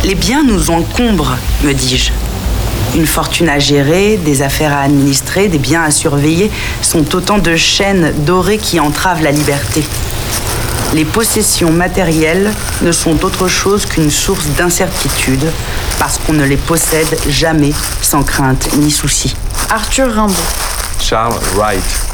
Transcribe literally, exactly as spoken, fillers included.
Les biens nous encombrent, me dis-je. Une fortune à gérer, des affaires à administrer, des biens à surveiller sont autant de chaînes dorées qui entravent la liberté. Les possessions matérielles ne sont autre chose qu'une source d'incertitude parce qu'on ne les possède jamais sans crainte ni souci. Arthur Rimbaud. Charles Wright.